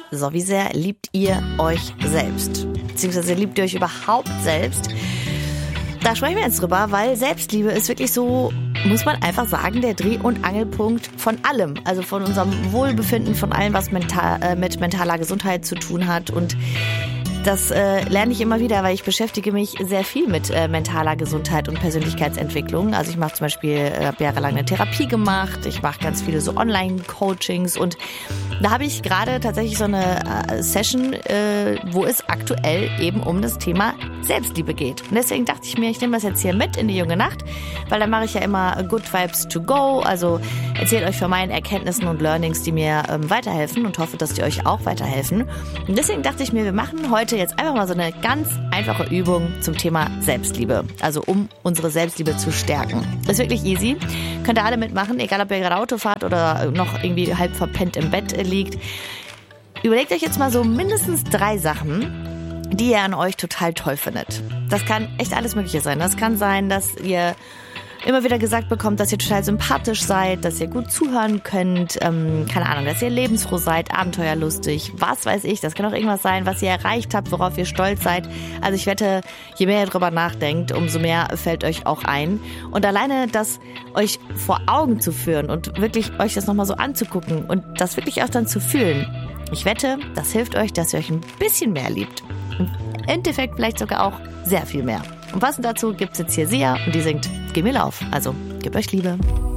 So, wie sehr liebt ihr euch selbst? Beziehungsweise liebt ihr euch überhaupt selbst? Da sprechen wir jetzt drüber, weil Selbstliebe ist wirklich so, muss man einfach sagen, der Dreh- und Angelpunkt von allem. Also von unserem Wohlbefinden, von allem, was mit mentaler Gesundheit zu tun hat. Und das lerne ich immer wieder, weil ich beschäftige mich sehr viel mit mentaler Gesundheit und Persönlichkeitsentwicklung. Also ich mache zum Beispiel, habe jahrelang eine Therapie gemacht, ich mache ganz viele so Online-Coachings und da habe ich gerade tatsächlich so eine Session, wo es aktuell eben um das Thema Selbstliebe geht. Und deswegen dachte ich mir, ich nehme das jetzt hier mit in die junge Nacht, weil da mache ich ja immer Good Vibes to go, also erzähle euch von meinen Erkenntnissen und Learnings, die mir weiterhelfen und hoffe, dass die euch auch weiterhelfen. Und deswegen dachte ich mir, wir machen heute jetzt einfach mal so eine ganz einfache Übung zum Thema Selbstliebe. Also um unsere Selbstliebe zu stärken. Das ist wirklich easy. Könnt ihr alle mitmachen, egal ob ihr gerade Auto fahrt oder noch irgendwie halb verpennt im Bett liegt. Überlegt euch jetzt mal so mindestens 3 Sachen, die ihr an euch total toll findet. Das kann echt alles Mögliche sein. Das kann sein, dass ihr immer wieder gesagt bekommt, dass ihr total sympathisch seid, dass ihr gut zuhören könnt, keine Ahnung, dass ihr lebensfroh seid, abenteuerlustig, was weiß ich. Das kann auch irgendwas sein, was ihr erreicht habt, worauf ihr stolz seid. Also ich wette, je mehr ihr drüber nachdenkt, umso mehr fällt euch auch ein. Und alleine das euch vor Augen zu führen und wirklich euch das nochmal so anzugucken und das wirklich auch dann zu fühlen, ich wette, das hilft euch, dass ihr euch ein bisschen mehr liebt. Im Endeffekt vielleicht sogar auch sehr viel mehr. Und passend dazu gibt's jetzt hier Sia und die singt Geh mir Lauf. Also, gebt euch Liebe.